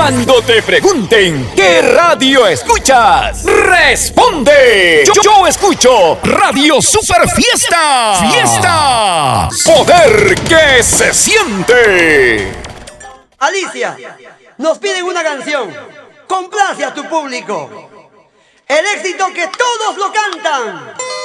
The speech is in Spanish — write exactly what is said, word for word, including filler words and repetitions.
Cuando te pregunten ¿qué radio escuchas? ¡Responde! Yo, yo escucho Radio Super Fiesta. ¡Fiesta! ¡Poder que se siente! Alicia, nos piden una canción. Complace a tu público. El éxito que todos lo cantan.